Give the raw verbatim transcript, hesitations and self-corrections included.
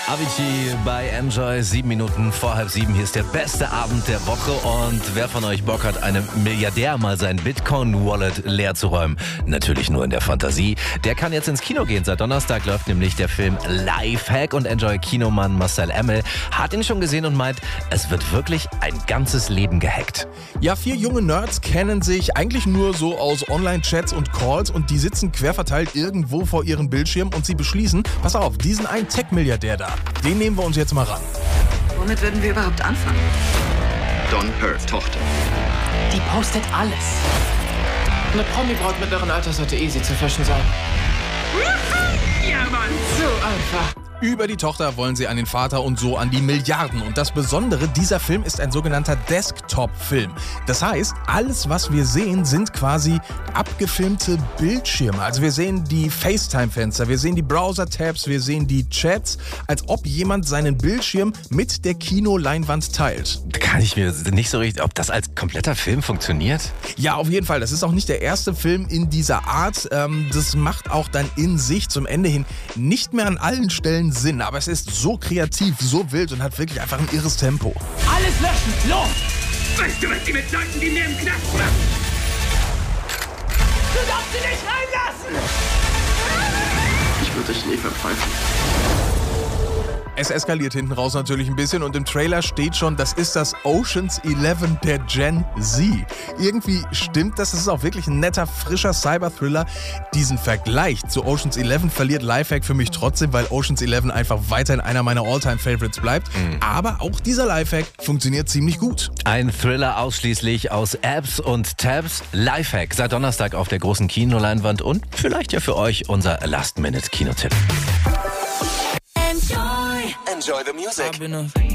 Avicii bei Enjoy, sieben Minuten vor halb sieben. Hier ist der beste Abend der Woche und wer von euch Bock hat, einem Milliardär mal sein Bitcoin-Wallet leer zu räumen, natürlich nur in der Fantasie, der kann jetzt ins Kino gehen. Seit Donnerstag läuft nämlich der Film Lifehack und Enjoy-Kinomann Marcel Emmel hat ihn schon gesehen und meint, es wird wirklich ein ganzes Leben gehackt. Ja, vier junge Nerds kennen sich eigentlich nur so aus Online-Chats und Calls und die sitzen querverteilt irgendwo vor ihren Bildschirmen und sie beschließen, pass auf, diesen einen Tech-Milliardär da, den nehmen wir uns jetzt mal ran. Womit würden wir überhaupt anfangen? Don Perth, Tochter. Die postet alles. Eine Promi-Braut mittleren Alters sollte easy zu fischen sein. Ja, Mann! So einfach. Über die Tochter wollen sie an den Vater und so an die Milliarden. Und das Besondere, dieser Film ist ein sogenannter Desktop-Film. Das heißt, alles, was wir sehen, sind quasi abgefilmte Bildschirme. Also wir sehen die FaceTime-Fenster, wir sehen die Browser-Tabs, wir sehen die Chats, als ob jemand seinen Bildschirm mit der Kinoleinwand teilt. Da kann ich mir nicht so richtig, ob das als kompletter Film funktioniert? Ja, auf jeden Fall. Das ist auch nicht der erste Film in dieser Art. Ähm, das macht auch dann in sich zum Ende hin nicht mehr an allen Stellen Sinn, aber es ist so kreativ, so wild und hat wirklich einfach ein irres Tempo. Alles löschen, los! Weißt du, was die mit Leuten, die mir im Knast machen? Du darfst sie nicht reinlassen! Ich würde dich nie verpfeifen. Es eskaliert hinten raus natürlich ein bisschen und im Trailer steht schon, das ist das Ocean's Eleven der Gen Z. Irgendwie stimmt das, das ist auch wirklich ein netter, frischer Cyber-Thriller. Diesen Vergleich zu Ocean's Eleven verliert Lifehack für mich trotzdem, weil Ocean's Eleven einfach weiterhin einer meiner All-Time-Favorites bleibt. Mhm. Aber auch dieser Lifehack funktioniert ziemlich gut. Ein Thriller ausschließlich aus Apps und Tabs. Lifehack seit Donnerstag auf der großen Kinoleinwand und vielleicht ja für euch unser Last-Minute-Kinotipp. Enjoy the music.